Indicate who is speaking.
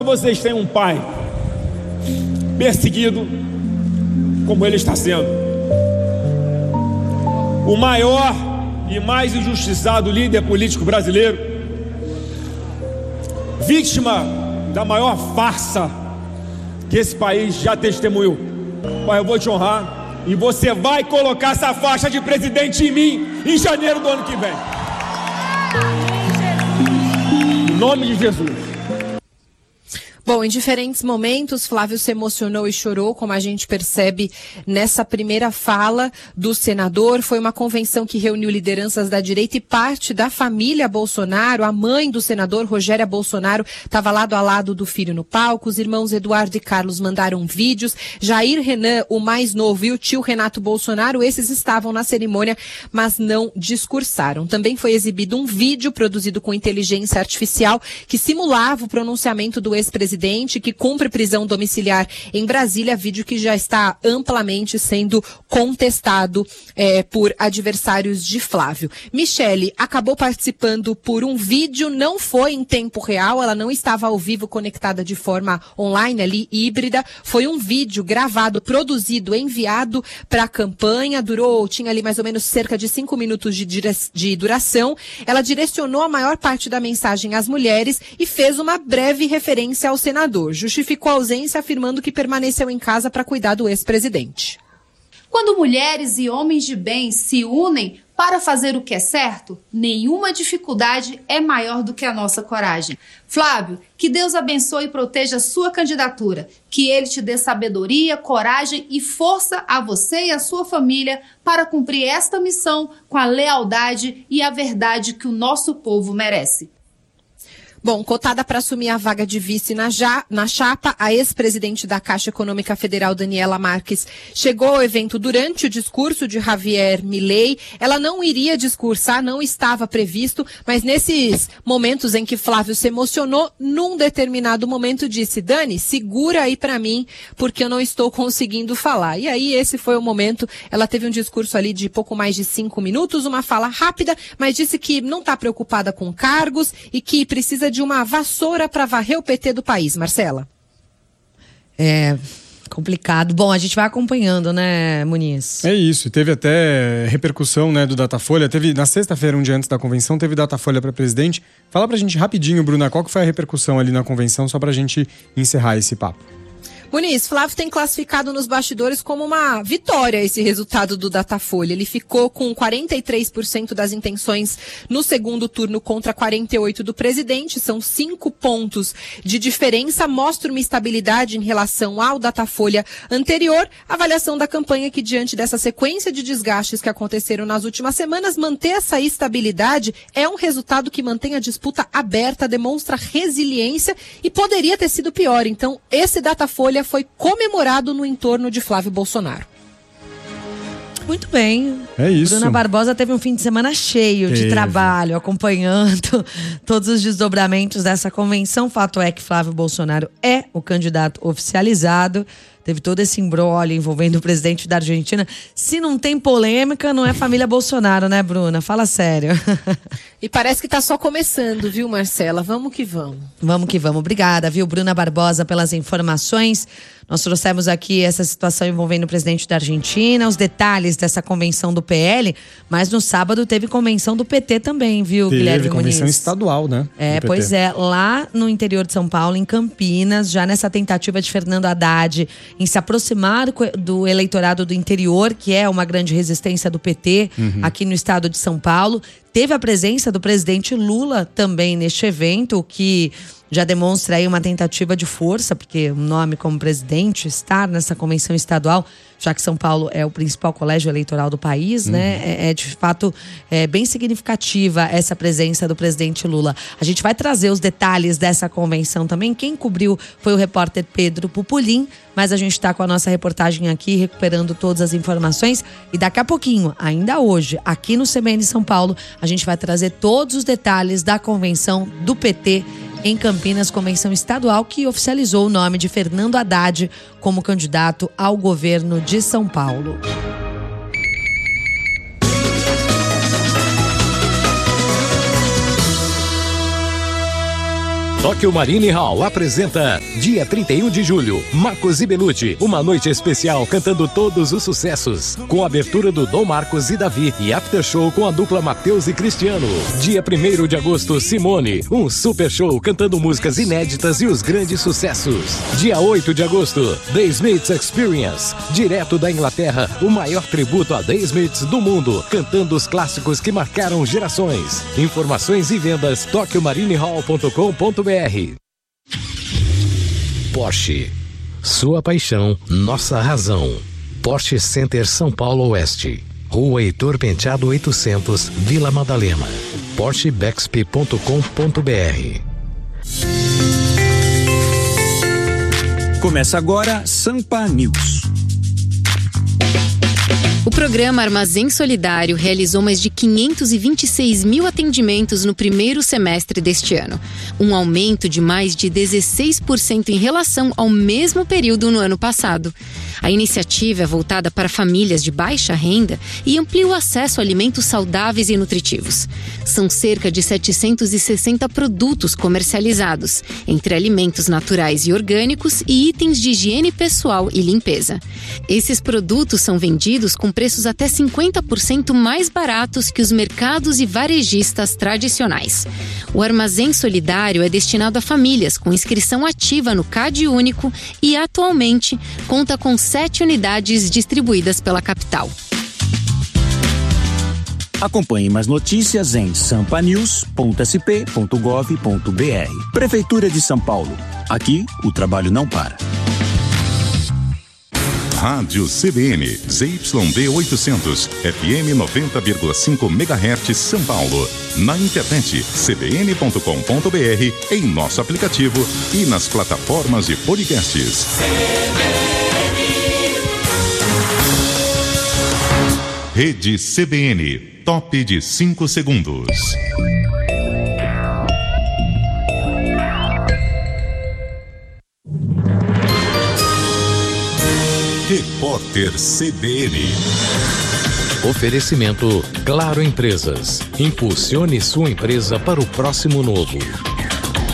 Speaker 1: Vocês têm um pai perseguido como ele está sendo, o maior e mais injustiçado líder político brasileiro, vítima da maior farsa que esse país já testemunhou. Pai, eu vou te honrar e você vai colocar essa faixa de presidente em mim em janeiro do ano que vem. Em nome de Jesus.
Speaker 2: Bom, em diferentes momentos, Flávio se emocionou e chorou, como a gente percebe nessa primeira fala do senador. Foi uma convenção que reuniu lideranças da direita e parte da família Bolsonaro. A mãe do senador, Rogéria Bolsonaro, estava lado a lado do filho no palco. Os irmãos Eduardo e Carlos mandaram vídeos. Jair Renan, o mais novo, e o tio Renato Bolsonaro, esses estavam na cerimônia, mas não discursaram. Também foi exibido um vídeo produzido com inteligência artificial que simulava o pronunciamento do ex-presidente, que cumpre prisão domiciliar em Brasília, vídeo que já está amplamente sendo contestado por adversários de Flávio. Michele acabou participando por um vídeo, não foi em tempo real, ela não estava ao vivo conectada de forma online ali, híbrida. Foi um vídeo gravado, produzido, enviado para a campanha, tinha ali mais ou menos cerca de 5 minutos de duração. Ela direcionou a maior parte da mensagem às mulheres e fez uma breve referência ao senador. Justificou a ausência, afirmando que permaneceu em casa para cuidar do ex-presidente.
Speaker 3: Quando mulheres e homens de bem se unem para fazer o que é certo, nenhuma dificuldade é maior do que a nossa coragem. Flávio, que Deus abençoe e proteja a sua candidatura. Que Ele te dê sabedoria, coragem e força a você e a sua família para cumprir esta missão com a lealdade e a verdade que o nosso povo merece.
Speaker 2: Bom, cotada para assumir a vaga de vice na chapa, a ex-presidente da Caixa Econômica Federal, Daniela Marques, chegou ao evento durante o discurso de Javier Milei. Ela não iria discursar, não estava previsto, mas nesses momentos em que Flávio se emocionou, num determinado momento disse: Dani, segura aí para mim, porque eu não estou conseguindo falar. E aí esse foi o momento. Ela teve um discurso ali de pouco mais de 5 minutos, uma fala rápida, mas disse que não está preocupada com cargos e que precisa de uma vassoura para varrer o PT do país. Marcela?
Speaker 4: É complicado. Bom, a gente vai acompanhando, né, Muniz?
Speaker 5: É isso. Teve até repercussão, né, do Datafolha. Teve na sexta-feira, um dia antes da convenção, teve Datafolha para presidente. Fala pra gente rapidinho, Bruna, qual que foi a repercussão ali na convenção, só pra gente encerrar esse papo.
Speaker 2: Muniz, Flávio tem classificado nos bastidores como uma vitória esse resultado do Datafolha. Ele ficou com 43% das intenções no segundo turno contra 48% do presidente. São 5 pontos de diferença. Mostra uma estabilidade em relação ao Datafolha anterior. Avaliação da campanha que, diante dessa sequência de desgastes que aconteceram nas últimas semanas, manter essa estabilidade é um resultado que mantém a disputa aberta, demonstra resiliência e poderia ter sido pior. Então, esse Datafolha foi comemorado no entorno de Flávio Bolsonaro.
Speaker 4: Muito bem.
Speaker 5: É isso.
Speaker 4: Bruna Barbosa teve um fim de semana cheio de trabalho, acompanhando todos os desdobramentos dessa convenção. Fato é que Flávio Bolsonaro é o candidato oficializado. Teve todo esse imbróglio envolvendo o presidente da Argentina. Se não tem polêmica, não é família Bolsonaro, né, Bruna? Fala sério.
Speaker 2: E parece que tá só começando, viu, Marcela? Vamos que vamos.
Speaker 4: Vamos que vamos. Obrigada, viu, Bruna Barbosa, pelas informações. Nós trouxemos aqui essa situação envolvendo o presidente da Argentina, os detalhes dessa convenção do PL, mas no sábado teve convenção do PT também, viu, Guilherme Muniz?
Speaker 5: Teve convenção estadual, né?
Speaker 4: Pois é, lá no interior de São Paulo, em Campinas, já nessa tentativa de Fernando Haddad em se aproximar do eleitorado do interior, que é uma grande resistência do PT aqui no estado de São Paulo. Teve a presença do presidente Lula também neste evento, o que já demonstra aí uma tentativa de força, porque o nome como presidente estar nessa convenção estadual, já que São Paulo é o principal colégio eleitoral do país, né? De fato bem significativa essa presença do presidente Lula. A gente vai trazer os detalhes dessa convenção também. Quem cobriu foi o repórter Pedro Pupolin, mas a gente está com a nossa reportagem aqui, recuperando todas as informações. E daqui a pouquinho, ainda hoje, aqui no CBN São Paulo, a gente vai trazer todos os detalhes da convenção do PT em Campinas, convenção estadual que oficializou o nome de Fernando Haddad como candidato ao governo de São Paulo.
Speaker 6: Tokyo Marine Hall apresenta dia 31 de julho, Marcos e Belucci, uma noite especial cantando todos os sucessos, com a abertura do Dom Marcos e Davi e after show com a dupla Matheus e Cristiano. Dia 1º de agosto, Simone, um super show cantando músicas inéditas e os grandes sucessos. Dia 8 de agosto, The Smiths Experience, direto da Inglaterra, o maior tributo a The Smiths do mundo, cantando os clássicos que marcaram gerações. Informações e vendas tokyomarinehall.com.br. Porsche, sua paixão, nossa razão. Porsche Center São Paulo Oeste, Rua Heitor Penteado 800, Vila Madalena. PorscheBexp.com.br.
Speaker 7: Começa agora Sampa News.
Speaker 8: O programa Armazém Solidário realizou mais de 526 mil atendimentos no primeiro semestre deste ano, um aumento de mais de 16% em relação ao mesmo período no ano passado. A iniciativa é voltada para famílias de baixa renda e amplia o acesso a alimentos saudáveis e nutritivos. São cerca de 760 produtos comercializados, entre alimentos naturais e orgânicos e itens de higiene pessoal e limpeza. Esses produtos são vendidos com preços até 50% mais baratos que os mercados e varejistas tradicionais. O Armazém Solidário é destinado a famílias com inscrição ativa no CAD Único e, atualmente, conta com 7 unidades distribuídas pela capital.
Speaker 7: Acompanhe mais notícias em sampanews.sp.gov.br. Prefeitura de São Paulo. Aqui, o trabalho não para.
Speaker 9: Rádio CBN, ZYB 800, FM 90,5 MHz São Paulo. Na internet, cbn.com.br, em nosso aplicativo e nas plataformas de podcasts. Rede CBN, top de 5 segundos. Repórter CBN.
Speaker 6: Oferecimento Claro Empresas. Impulsione sua empresa para o próximo novo.